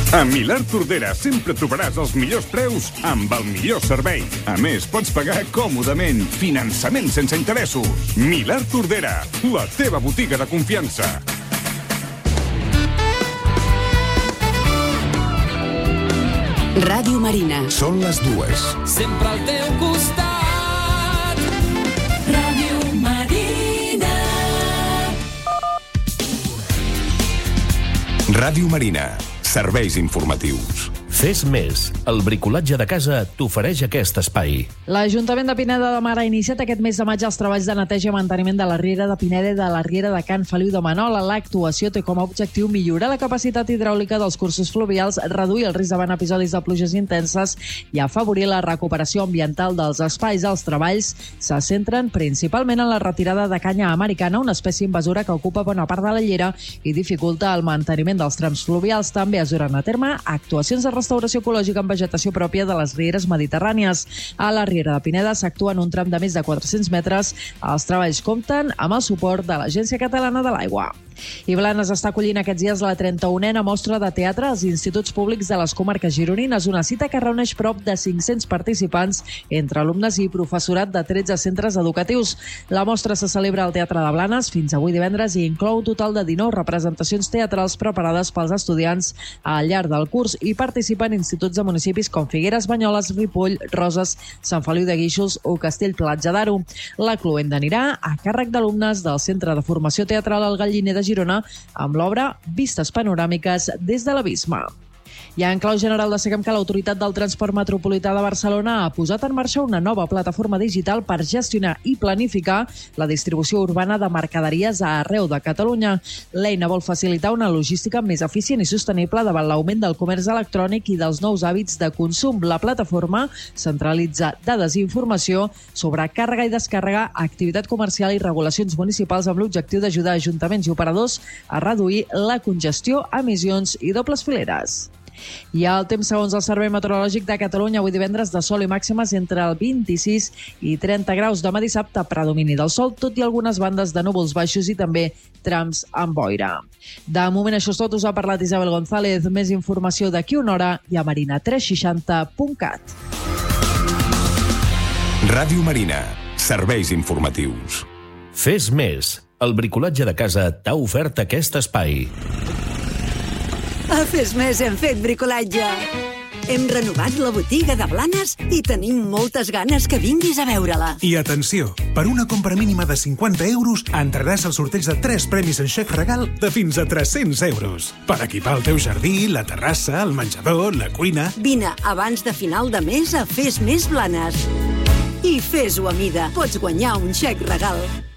A Milà Tordera sempre trobaràs els millors preus amb el millor servei. A més, pots pagar còmodament. Finançament sense interessos. Milà Tordera, la teva botiga de confiança. Ràdio Marina. Són les 2. Sempre al teu costat. Ràdio Marina. Ràdio Marina. Serveis informatius. Fes més. El bricolatge de casa t'ofereix aquest espai. L'Ajuntament de Pineda de Mar ha iniciat aquest mes de maig els treballs de neteja i manteniment de la riera de Pineda i de la riera de Can Feliu de Manola. L'actuació té com a objectiu millorar la capacitat hidràulica dels cursos fluvials, reduir el risc davant episodis de pluges intenses i afavorir la recuperació ambiental dels espais. Els treballs se centren principalment en la retirada de canya americana, una espècie invasora que ocupa bona part de la llera i dificulta el manteniment dels trams fluvials. També es duran a terme actuacions de restauració ecològica amb vegetació pròpia de les rieres mediterrànies. A la riera de Pineda s'actua en un tram de més de 400 metres. Els treballs compten amb el suport de l'Agència Catalana de l'Aigua. I Blanes està acollint aquests dies la 31a mostra de teatre als instituts públics de les comarques gironines, una cita que reuneix prop de 500 participants entre alumnes i professorat de 13 centres educatius. La mostra se celebra al Teatre de Blanes fins avui divendres i inclou un total de 19 representacions teatrals preparades pels estudiants al llarg del curs i participen instituts de municipis com Figueres, Banyoles, Ripoll, Roses, Sant Feliu de Guíxols o Castell-Platja d'Aro. La cloenda anirà a càrrec d'alumnes del Centre de Formació Teatral El Galliner de Girona amb l'obra Vistes panoràmiques des de l'abisme. I en clau general destaquem que l'Autoritat del Transport Metropolità de Barcelona ha posat en marxa una nova plataforma digital per gestionar i planificar la distribució urbana de mercaderies arreu de Catalunya. L'eina vol facilitar una logística més eficient i sostenible davant l'augment del comerç electrònic i dels nous hàbits de consum. La plataforma centralitza dades i informació sobre càrrega i descàrrega, activitat comercial i regulacions municipals amb l'objectiu d'ajudar ajuntaments i operadors a reduir la congestió, emissions i dobles fileres. I el temps segons el Servei Meteorològic de Catalunya, avui divendres de sol i màximes entre el 26 i 30 graus. Demà dissabte, predomini del sol, tot i algunes bandes de núvols baixos i també trams amb boira. De moment això és tot, us ha parlat Isabel González. Més informació d'aquí una hora i a marina360.cat. Ràdio Marina. Serveis informatius. Fes més. El bricolatge de casa t'ha ofert aquest espai. A Fes Més hem fet bricolatge. Hem renovat la botiga de Blanes i tenim moltes ganes que vinguis a veure-la. I atenció, per una compra mínima de 50 euros entraràs al sorteig de 3 premis en xec regal de fins a 300 euros. Per equipar el teu jardí, la terrassa, el menjador, la cuina... Vine abans de final de mes a Fes Més Blanes. I fes-ho a mida. Pots guanyar un xec regal.